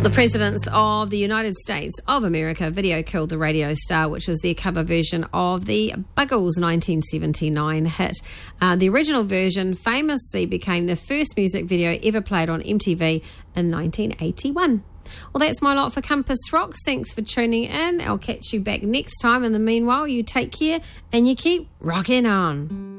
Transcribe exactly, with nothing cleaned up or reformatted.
The presidents of the United States of America video killed the radio star, which was their cover version of the Buggles' nineteen seventy-nine hit. Uh, the original version famously became the first music video ever played on M T V in nineteen eighty-one. Well, that's my lot for Compass Rocks. Thanks for tuning in. I'll catch you back next time. In the meanwhile, you take care and you keep rocking on.